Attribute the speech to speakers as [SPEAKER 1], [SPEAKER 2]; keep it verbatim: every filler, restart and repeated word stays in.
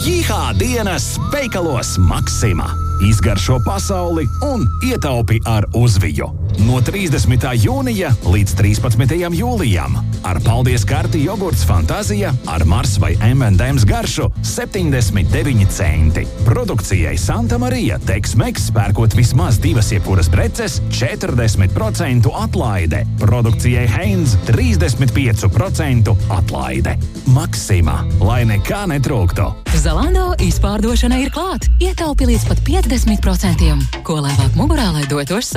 [SPEAKER 1] Jihā dienas veikalos Maxima. Izgaršo pasauli un ietaupi ar uzviju. No trīsdesmitā jūnija līdz trīspadsmitajam jūlijam. Ar paldies karti jogurts Fantazija ar Mars vai em end em's garšu septiņdesmit deviņi centi. Produkcijai Santa Marija Tex-Mex pērkot vismaz divas jebkuras preces četrdesmit procentu atlaide. Produkcijai Heinz trīsdesmit pieci procenti atlaide. Maxima, lai nekā netrūktu.
[SPEAKER 2] Zalando izpārdošana ir klāt. Ietaupi līdz pat piecdesmit procentiem. Ko labāk mugurā, lai dotos